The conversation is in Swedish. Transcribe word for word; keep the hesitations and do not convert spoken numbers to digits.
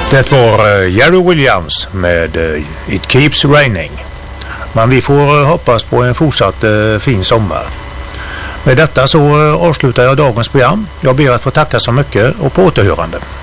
Det var Jerry Williams med It Keeps Raining. Men vi får hoppas på en fortsatt fin sommar. Med detta så avslutar jag dagens program. Jag ber att få tacka så mycket och på återhörande.